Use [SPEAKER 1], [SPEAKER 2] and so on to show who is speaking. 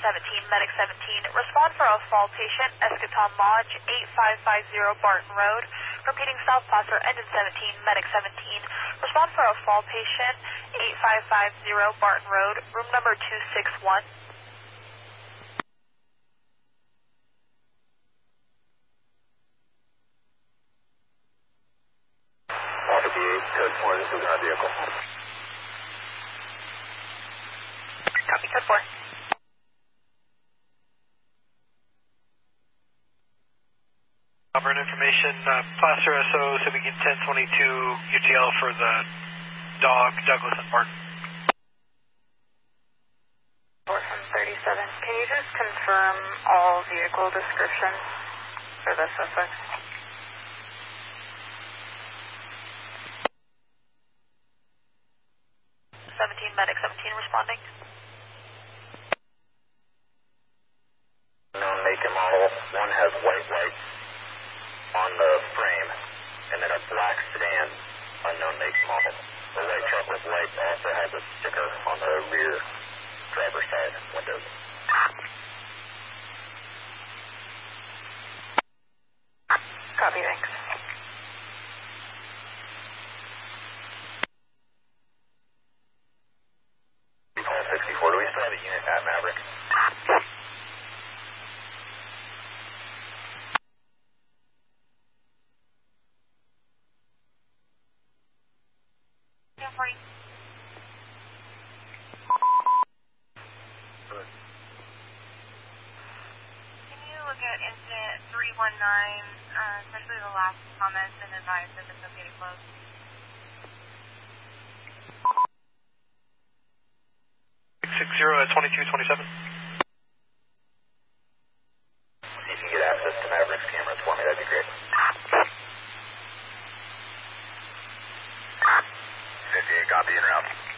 [SPEAKER 1] Medic 17. Respond for a fall patient, Eschaton Lodge, 8550 Barton Road. Repeating South Placer, engine 17, Medic 17. Respond for a fall patient, 8550 Barton Road, room number 261.
[SPEAKER 2] Alpha D8, code 4, this is our vehicle.
[SPEAKER 1] Copy, code 4.
[SPEAKER 3] Auburn information, Placer SO, Civic 1022, UTL for the dog, Douglas and Martin.
[SPEAKER 1] 37. Can you just confirm all vehicle descriptions for the suspects? Medic 17 responding.
[SPEAKER 2] Unknown make and model. One has white lights on the frame, and then a black sedan, unknown make and model. The white truck with lights also has a sticker on the rear driver's side windows.
[SPEAKER 1] Copy, thanks.
[SPEAKER 2] Call 64. Do we still have a unit at Maverick?
[SPEAKER 1] Yeah, 40. Can you look at incident 319, especially the last comments, and advise if it's okay to close?
[SPEAKER 3] 660 at 2227.
[SPEAKER 2] If you can get access to Maverick's cameras for me, that'd be great. 58, copy, en route.